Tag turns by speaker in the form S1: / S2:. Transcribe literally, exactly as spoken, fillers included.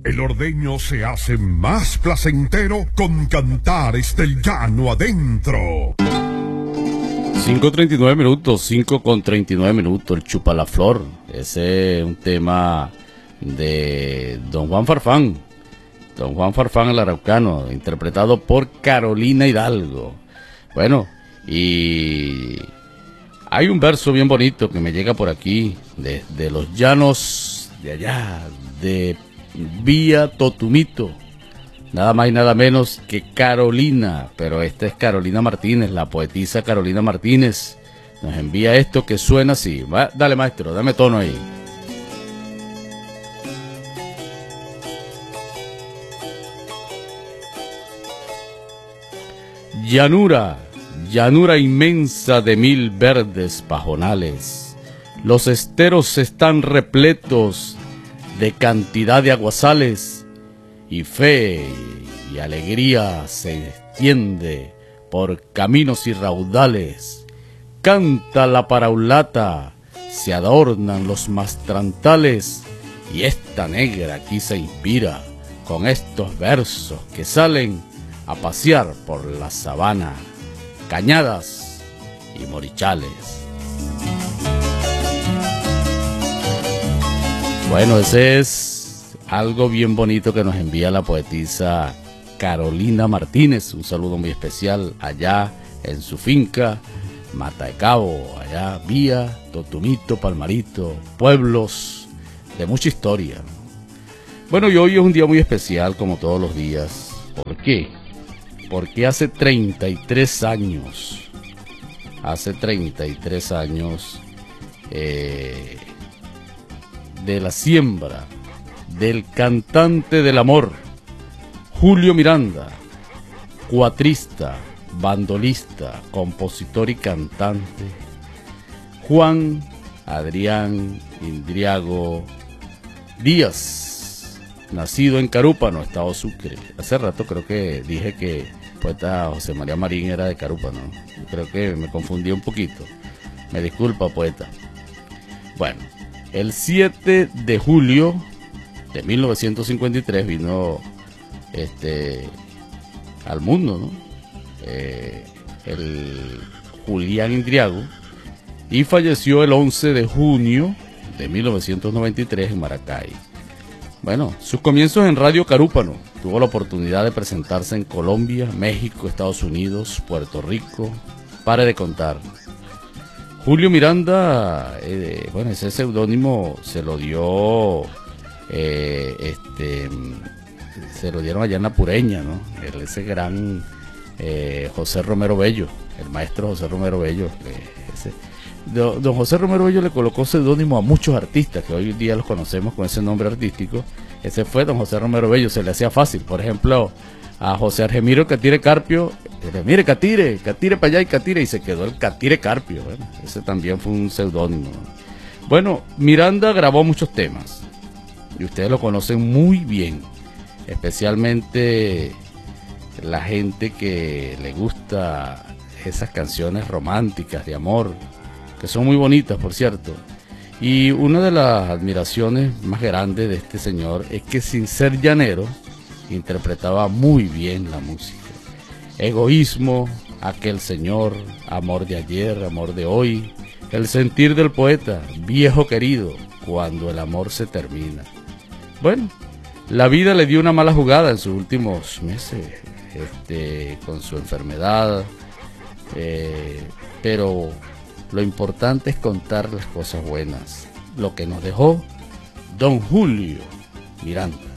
S1: El ordeño se hace más placentero con cantares del llano adentro.
S2: cinco treinta y nueve minutos, cinco con treinta y nueve minutos, el Chupa la Flor. Ese es un tema de Don Juan Farfán. Don Juan Farfán el Araucano, interpretado por Carolina Hidalgo. Bueno, y hay un verso bien bonito que me llega por aquí, desde de los llanos de allá, de Vía Totumito. Nada más y nada menos que Carolina, pero esta es Carolina Martínez, la poetisa Carolina Martínez. Nos envía esto que suena así. Va, dale maestro, dame tono ahí. Llanura, llanura inmensa de mil verdes pajonales. Los esteros están repletos de cantidad de aguasales, y fe y alegría se extiende por caminos y raudales. Canta la paraulata, se adornan los mastrantales, y esta negra aquí se inspira con estos versos que salen a pasear por la sabana, cañadas y morichales. Bueno, ese es algo bien bonito que nos envía la poetisa Carolina Martínez. Un saludo muy especial allá en su finca, Mata de Cabo, allá Vía Totumito, Palmarito, pueblos de mucha historia. Bueno, y hoy es un día muy especial, como todos los días. ¿Por qué? Porque hace treinta y tres años, hace treinta y tres años eh, de la siembra del cantante del amor, Julio Miranda, cuatrista, bandolista, compositor y cantante, Juan Adrián Indriago Díaz, nacido en Carúpano, Estado Sucre. Hace rato creo que dije que el poeta José María Marín era de Carúpano. Creo que me confundí un poquito. Me disculpa, poeta. Bueno, el siete de julio de mil novecientos cincuenta y tres vino este al mundo, ¿no? Eh, el Julián Indriago, y falleció el once de junio de mil novecientos noventa y tres en Maracay. Bueno, sus comienzos en Radio Carúpano. Tuvo la oportunidad de presentarse en Colombia, México, Estados Unidos, Puerto Rico. Pare de contar. Julio Miranda, eh, bueno, ese seudónimo se lo dio, eh, este, se lo dieron allá en La Pureña, ¿no? El, ese gran eh, José Romero Bello, el maestro José Romero Bello. Eh, ese, don, don José Romero Bello le colocó seudónimo a muchos artistas que hoy en día los conocemos con ese nombre artístico. Ese fue don José Romero Bello, se le hacía fácil. Por ejemplo, a José Argemiro Catire Carpio, mire Catire, Catire para allá y Catire, y se quedó el Catire Carpio. Bueno, ese también fue un seudónimo. Bueno, Miranda grabó muchos temas y ustedes lo conocen muy bien, especialmente la gente que le gusta esas canciones románticas de amor, que son muy bonitas, por cierto. Y una de las admiraciones más grandes de este señor es que, sin ser llanero, interpretaba muy bien la música. Egoísmo, aquel señor, amor de ayer, amor de hoy, el sentir del poeta, viejo querido, cuando el amor se termina. Bueno, la vida le dio una mala jugada en sus últimos meses, este, con su enfermedad, eh, pero lo importante es contar las cosas buenas, lo que nos dejó don Julio Miranda.